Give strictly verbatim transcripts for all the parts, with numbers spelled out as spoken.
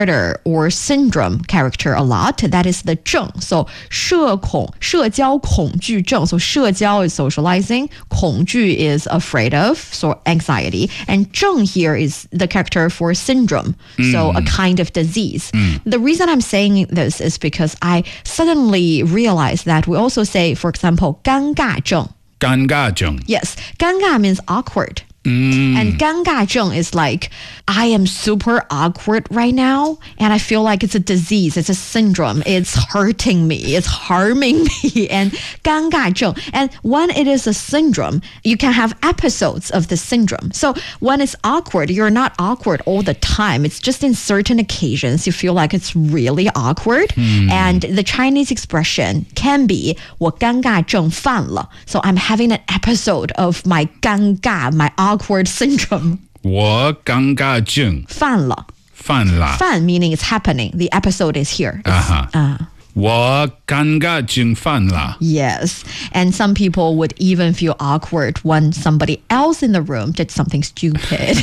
or syndrome character a lot. That is the 症. So 社恐,社交恐惧症. So 社交 is socializing. 恐惧 is afraid of. So anxiety. And 症 here is the character for syndrome. Mm. So a kind of disease. Mm. The reason I'm saying this is because I suddenly realized that we also say, for example, 尴尬症. 尴尬症. Yes. 尴尬 means awkward. Mm. And 尴尬症 is like, I am super awkward right now, and I feel like it's a disease, it's a syndrome, it's hurting me, it's harming me, and 尴尬症. And when it is a syndrome, you can have episodes of the syndrome. So when it's awkward, you're not awkward all the time. It's just in certain occasions you feel like it's really awkward. Mm. And the Chinese expression can be 我尴尬症犯了. So I'm having an episode of my 尴尬, my awkward syndrome. 我尴尬症犯了犯了犯 meaning it's happening. The episode is here. Uh-huh. Uh, 我尴尬症犯了 Yes. And some people would even feel awkward when somebody else in the room did something stupid.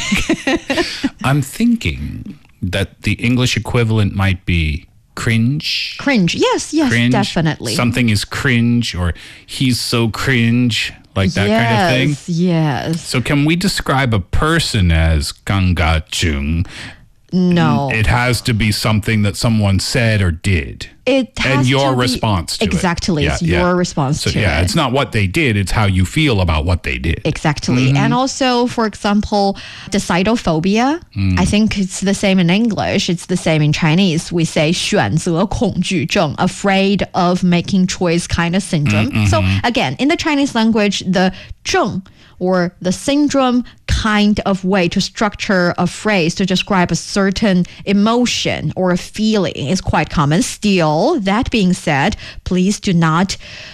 I'm thinking that the English equivalent might be cringe. Cringe. Yes, yes, cringe. Definitely. Something is cringe, or he's so cringe, like that yes, kind of thing. Yes. So can we describe a person as 尴尬症? No. It has to be something that someone said or did. It has and your to be, response to exactly, it. Exactly. It's yeah, your yeah. response so, to yeah, it. It's not what they did, it's how you feel about what they did. Exactly. Mm-hmm. And also, for example, decidophobia. Mm. I think it's the same in English. It's the same in Chinese. We say 选择恐惧症, afraid of making choice kind of syndrome. Mm-hmm. So again, in the Chinese language, the 症 or the syndrome kind of way to structure a phrase to describe a certain emotion or a feeling is quite common. Still, that being said, please do not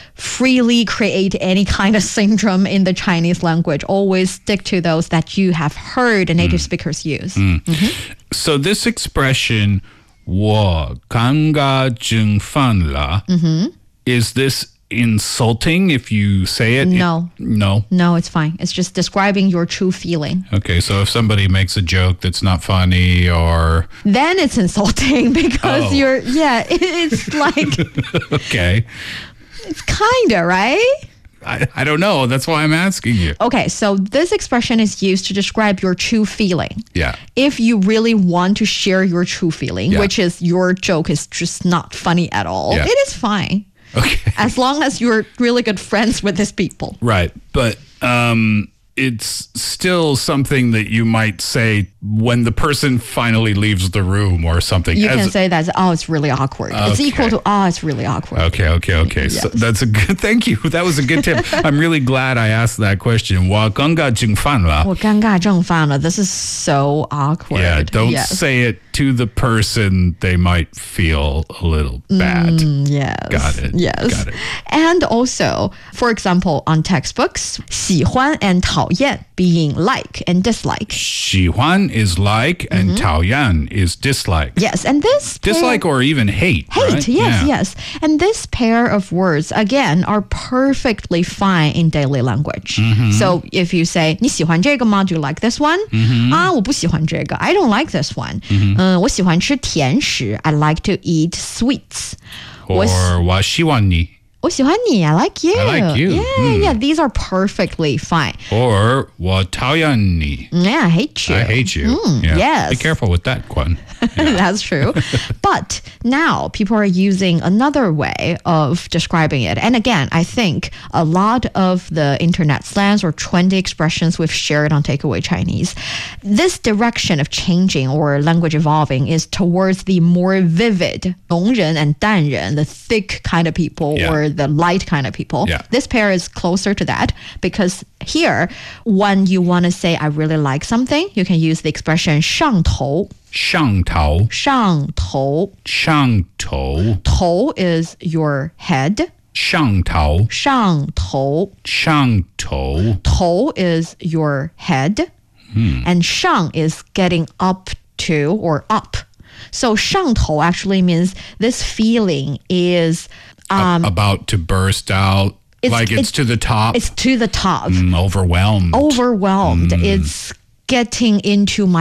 freely create any kind of syndrome in the Chinese language. Always stick to those that you have heard native mm. speakers use. Mm. Mm-hmm. So this expression, 我尴尬症犯了, mm-hmm. is this insulting if you say it? No. It, no? No, it's fine. It's just describing your true feeling. Okay, so if somebody makes a joke that's not funny or... Then it's insulting because oh. you're, yeah, it's like... Okay. It's kinda, right? I, I don't know. That's why I'm asking you. Okay, so this expression is used to describe your true feeling. Yeah. If you really want to share your true feeling, yeah. which is your joke is just not funny at all, yeah. it is fine. Okay. As long as you're really good friends with these people. Right. But um, it's still something that you might say when the person finally leaves the room or something. You As, can say that, oh, it's really awkward. Okay. It's equal to, oh, it's really awkward. Okay, okay, okay. Yes. So that's a good, thank you. That was a good tip. I'm really glad I asked that question. 我尴尬症犯了. 我尴尬症犯了. This is so awkward. Yeah, don't yes. say it to the person. They might feel a little bad. Mm, yes. Got it. Yes. Got it. And also, for example, on textbooks, 喜欢 and 讨厌 being like and dislike. 喜欢 is like and mm-hmm. 讨厌 is dislike. Yes, and this pair, dislike or even hate. Hate, right? yes, yeah. yes. And this pair of words, again, are perfectly fine in daily language. Mm-hmm. So if you say, 你喜欢这个吗? Do you like this one? Mm-hmm. 啊，我不喜欢这个. I don't like this one. Mm-hmm. 嗯，我喜欢吃甜食. I like to eat sweets. Or 我喜欢你. 我喜欢你. I like you. I like you. Yeah, mm. yeah. These are perfectly fine. Or 我讨厌你. Yeah, I hate you. I hate you. Mm, yeah. Yes. Be careful with that one. Yeah. That's true. But now people are using another way of describing it. And again, I think a lot of the internet slangs or trendy expressions we've shared on Takeaway Chinese, this direction of changing or language evolving is towards the more vivid 聋人 and 淡人, the thick kind of people yeah. or the light kind of people. Yeah. This pair is closer to that because here, when you want to say, I really like something, you can use the expression 上头. 上头. 上头. 上头. 头 is your head. 上头. 上头. 上头. 头 is your head. Hmm. And 上 is getting up to or up. So 上头 actually means this feeling is um, about to burst out. It's, like it's, it's to the top. It's to the top. Mm, overwhelmed. Overwhelmed. Mm. It's getting into my